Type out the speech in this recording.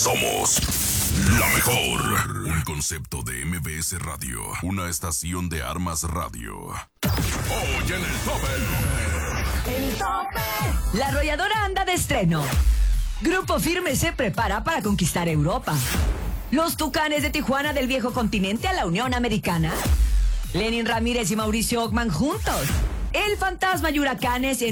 Somos la mejor. Un concepto de MBS Radio. Una estación de Armas Radio. Hoy en el tope. ¡El tope! La arrolladora anda de estreno. Grupo Firme se prepara para conquistar Europa. Los Tucanes de Tijuana del viejo continente a la Unión Americana. Lenin Ramírez y Mauricio Ockman juntos. El fantasma y huracanes en